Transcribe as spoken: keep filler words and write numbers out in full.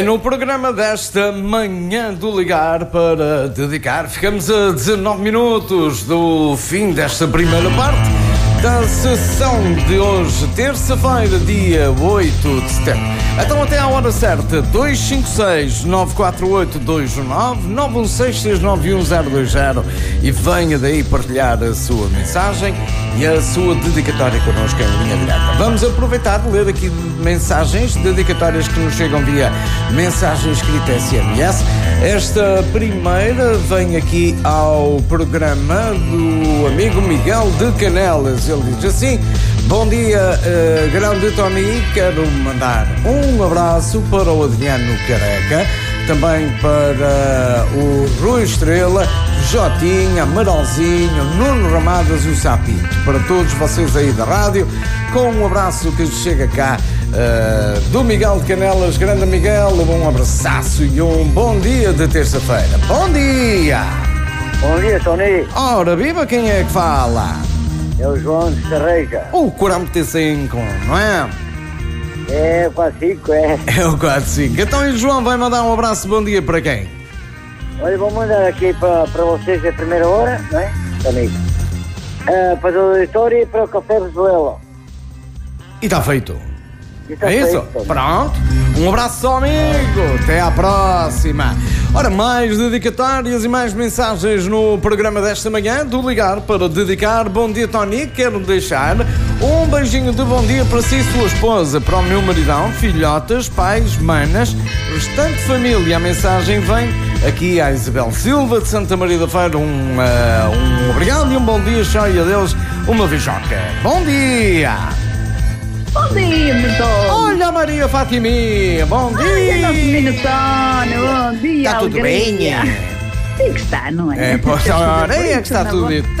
No programa desta manhã do Ligar para Dedicar, ficamos a dezanove minutos do fim desta primeira parte da sessão de hoje, terça-feira, dia oito de setembro. Então até à hora certa, dois cinco seis, nove quatro oito, dois nove, nove um seis, seis nove um, zero dois zero e venha daí partilhar a sua mensagem e a sua dedicatória connosco em linha direta. Vamos aproveitar de ler aqui mensagens dedicatórias que nos chegam via mensagem escrita S M S. Esta primeira vem aqui ao programa do amigo Miguel de Canelas. Ele diz assim: bom dia, uh, grande Tony, quero mandar um abraço para o Adriano Careca, também para o Rui Estrela, Jotinha, Amaralzinho, Nuno Ramadas e o Sapito. Para todos vocês aí da rádio, com um abraço que chega cá uh, do Miguel de Canelas. Grande Miguel, um abraço e um bom dia de terça-feira. Bom dia! Bom dia, Tony. Ora, viva, quem é que fala? É o João de Serreja. O quarenta e cinco, não é? É o quatro cinco, é. É o quatro cinco. Então, e o João vai mandar um abraço, bom dia para quem? Olha, vou mandar aqui para, para vocês a primeira hora, não é, Tony? Uh, para o auditório e para o Café Venezuela. E está feito. E tá É feito, isso? Tony. Pronto. Um abraço, amigo. Até à próxima. Ora, mais dedicatórias e mais mensagens no programa desta manhã do Ligar para Dedicar. Bom dia, Tony. Quero deixar um beijinho de bom dia para si e sua esposa, para o meu maridão, filhotas, pais, manas, restante família. A mensagem vem aqui à Isabel Silva de Santa Maria da Feira. Um, uh, um obrigado e um bom dia. Tchau e adeus. Uma beijoca. Bom dia. Bom dia, meu dono. Olha, Maria Fatimi, bom dia! Olha, nosso menino Tony, bom dia, Está tudo bem? alegria. Tem que estar, não é? É, pois, ora, é que está tudo dito.